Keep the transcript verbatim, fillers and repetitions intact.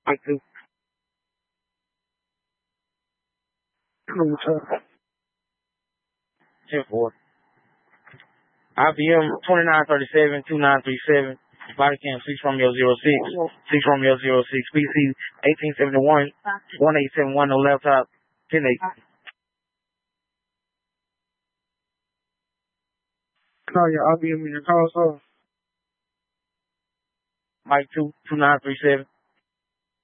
Mike two. ten four. I B M twenty-nine thirty-seven, two nine three seven. Body cam six Romeo zero six. six Romeo zero six. P C eighteen seventy-one. one eight seven one on laptop. ten eight. Call your I B M in your console. Mike two, two nine three seven.